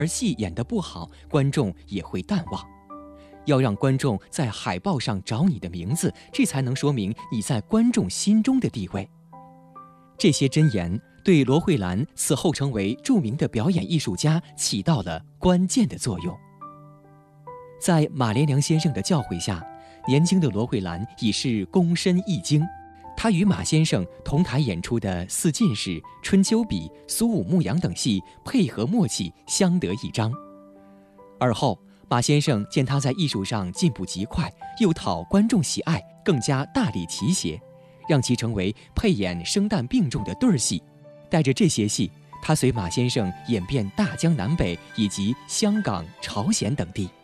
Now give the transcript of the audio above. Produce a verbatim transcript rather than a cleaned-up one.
而戏演得不好，观众也会淡忘。要让观众在海报上找你的名字，这才能说明你在观众心中的地位。这些箴言对罗慧兰此后成为著名的表演艺术家起到了关键的作用。在马连良先生的教诲下，年轻的罗慧兰已是躬身一经。她与马先生同台演出的《四进士》《春秋笔》《苏武牧羊》等戏配合默契，相得益彰。而后马先生见她在艺术上进步极快，又讨观众喜爱，更加大力提携，让其成为配演生旦并重的对儿戏。带着这些戏，他随马先生演遍大江南北以及香港、朝鲜等地。